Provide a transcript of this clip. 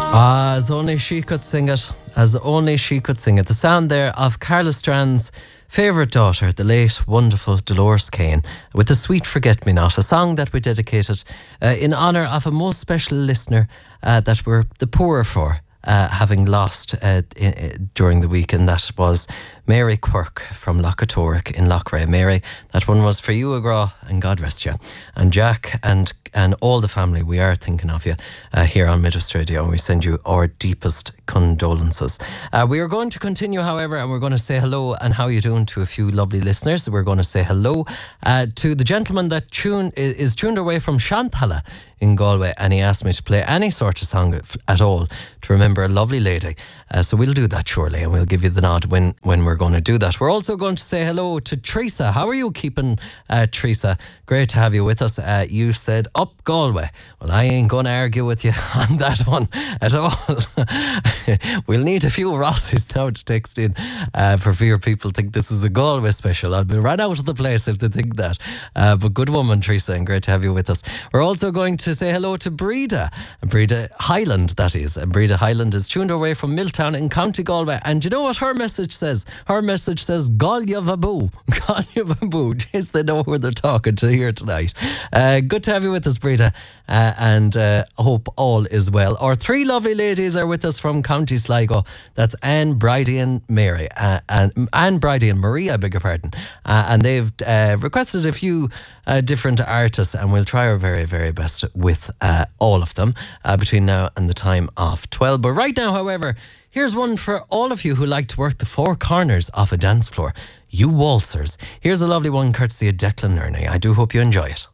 As only she could sing it. As only she could sing it. The sound there of Carla Strand's favourite daughter, the late, wonderful Dolores Kane, with the Sweet Forget-Me-Not, a song that we dedicated in honour of a most special listener that we're the poorer for, having lost during the week, and that was Mary Quirk from Lochatoric in Loughrea. Mary, that one was for you, Agra, and God rest you. And Jack and all the family, we are thinking of you here on Midwest Radio, and we send you our deepest condolences. We are going to continue, however, and we're going to say hello and how you doing to a few lovely listeners. We're going to say hello to the gentleman that is tuned away from Shanthala in Galway, and he asked me to play any sort of song at all to remember a lovely lady. So we'll do that shortly, and we'll give you the nod when we're going to do that. We're also going to say hello to Teresa. How are you keeping, Teresa? Great to have you with us. You said up Galway. Well, I ain't going to argue with you on that one at all. We'll need a few Rossies now to text in for fear people think this is a Galway special. I'll be right out of the place if they think that. But good woman, Teresa, and great to have you with us. We're also going to say hello to Breda Highland, that is. And Breda Highland is tuned away from Milltown in County Galway. And you know what her message says? Her message says, Gallia Vabu. Gallia Vabu. Jeez, they know who they're talking to here tonight. Good to have you with us, Breda. And hope all is well. Our three lovely ladies are with us from County Sligo. That's Anne, Bridie and Mary. Anne, Bridie and Marie, I beg your pardon. And they've requested a few different artists, and we'll try our very, very best with all of them between now and the time of 12. But right now, however, here's one for all of you who like to work the four corners of a dance floor. You waltzers. Here's a lovely one courtesy of Declan Nerney. I do hope you enjoy it.